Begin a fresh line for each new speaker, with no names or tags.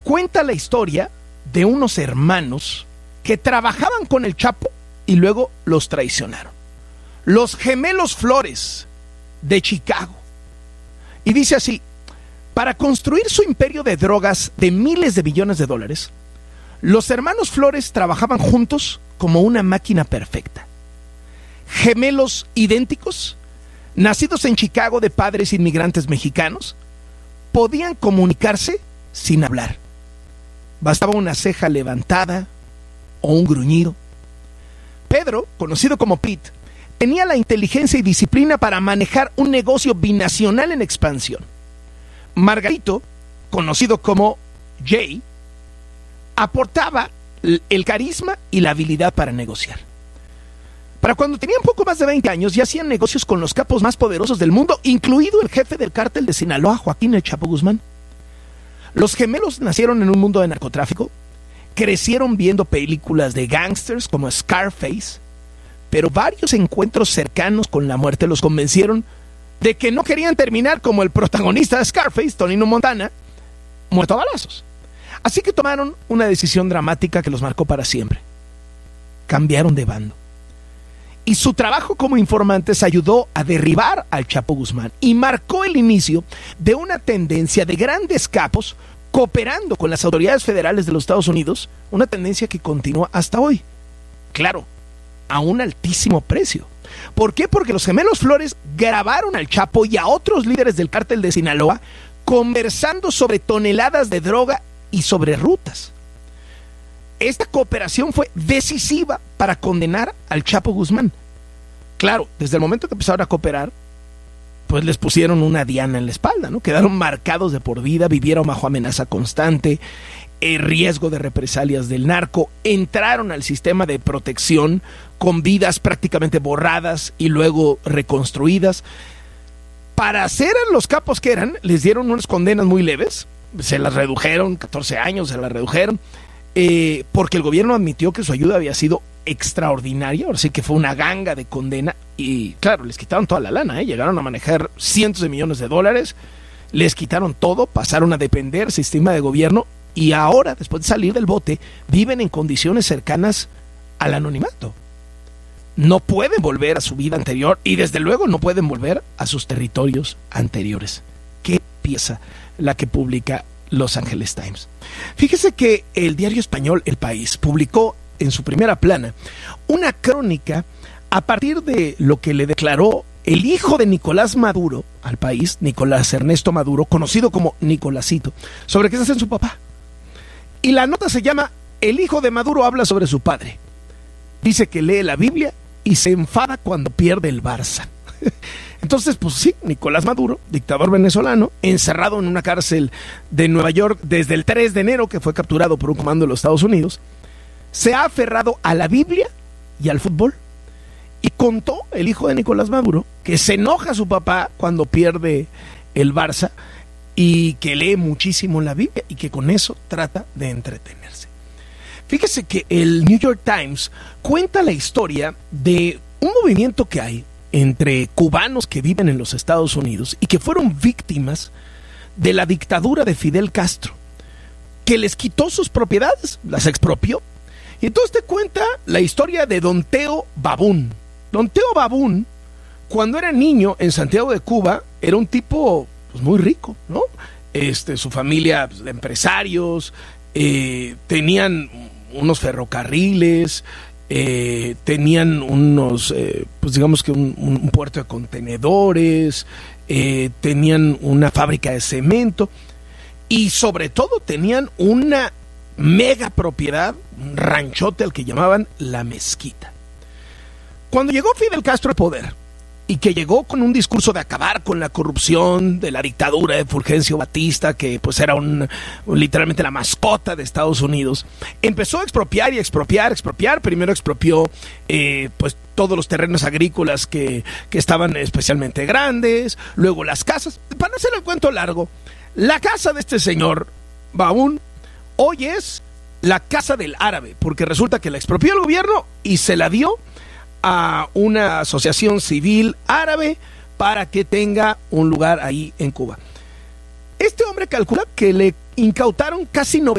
cuenta la historia de unos hermanos que trabajaban con el Chapo y luego los traicionaron. Los gemelos Flores de Chicago. Y dice así: para construir su imperio de drogas de miles de millones de dólares, los hermanos Flores trabajaban juntos como una máquina perfecta. Gemelos idénticos, nacidos en Chicago de padres inmigrantes mexicanos, podían comunicarse sin hablar. Bastaba una ceja levantada o un gruñido. Pedro, conocido como Pete, tenía la inteligencia y disciplina para manejar un negocio binacional en expansión. Margarito, conocido como Jay, aportaba el carisma y la habilidad para negociar. Para cuando tenían poco más de 20 años, ya hacían negocios con los capos más poderosos del mundo, incluido el jefe del cártel de Sinaloa, Joaquín El Chapo Guzmán. Los gemelos nacieron en un mundo de narcotráfico, crecieron viendo películas de gángsters como Scarface, pero varios encuentros cercanos con la muerte los convencieron de que no querían terminar como el protagonista de Scarface, Tonino Montana, muerto a balazos. Así que tomaron una decisión dramática que los marcó para siempre. Cambiaron de bando. Y su trabajo como informantes ayudó a derribar al Chapo Guzmán y marcó el inicio de una tendencia de grandes capos cooperando con las autoridades federales de los Estados Unidos, una tendencia que continúa hasta hoy. Claro, a un altísimo precio. ¿Por qué? Porque los gemelos Flores grabaron al Chapo y a otros líderes del cártel de Sinaloa conversando sobre toneladas de droga y sobre rutas. Esta cooperación fue decisiva para condenar al Chapo Guzmán. Claro, desde el momento que empezaron a cooperar, pues les pusieron una diana en la espalda, ¿no? Quedaron marcados de por vida, vivieron bajo amenaza constante, riesgo de represalias del narco, entraron al sistema de protección con vidas prácticamente borradas y luego reconstruidas. Para ser los capos que eran, les dieron unas condenas muy leves, se las redujeron, 14 años se las redujeron, porque el gobierno admitió que su ayuda había sido extraordinaria. Ahora sí que fue una ganga de condena y claro, les quitaron toda la lana, llegaron a manejar cientos de millones de dólares, les quitaron todo, pasaron a depender del sistema de gobierno y ahora, después de salir del bote, viven en condiciones cercanas al anonimato. No pueden volver a su vida anterior y desde luego no pueden volver a sus territorios anteriores. Qué pieza la que publica Los Angeles Times. Fíjese que el diario español El País publicó en su primera plana una crónica a partir de lo que le declaró el hijo de Nicolás Maduro al país, Nicolás Ernesto Maduro, conocido como Nicolásito, sobre qué se hace en su papá. Y la nota se llama El hijo de Maduro habla sobre su padre. Dice que lee la Biblia y se enfada cuando pierde el Barça. Entonces, pues sí, Nicolás Maduro, dictador venezolano, encerrado en una cárcel de Nueva York desde el 3 de enero, que fue capturado por un comando de los Estados Unidos, se ha aferrado a la Biblia y al fútbol. Y contó el hijo de Nicolás Maduro que se enoja a su papá cuando pierde el Barça y que lee muchísimo la Biblia y que con eso trata de entretenerse. Fíjese que el New York Times cuenta la historia de un movimiento que hay entre cubanos que viven en los Estados Unidos y que fueron víctimas de la dictadura de Fidel Castro, que les quitó sus propiedades, las expropió. Y entonces te cuenta la historia de Don Teo Babún. Don Teo Babún, cuando era niño en Santiago de Cuba, era un tipo pues, muy rico, ¿no? Su familia pues, de empresarios, tenían unos ferrocarriles, tenían unos, pues digamos que un puerto de contenedores, tenían una fábrica de cemento y sobre todo tenían una mega propiedad, un ranchote al que llamaban La Mezquita. Cuando llegó Fidel Castro al poder y que llegó con un discurso de acabar con la corrupción de la dictadura de Fulgencio Batista, que pues era literalmente la mascota de Estados Unidos, empezó a expropiar y expropiar. Primero expropió pues todos los terrenos agrícolas que estaban especialmente grandes, luego las casas. Para no hacer el cuento largo, la casa de este señor Babún hoy es la Casa del Árabe, porque resulta que la expropió el gobierno y se la dio a una asociación civil árabe para que tenga un lugar ahí en Cuba. Este hombre calcula que le incautaron casi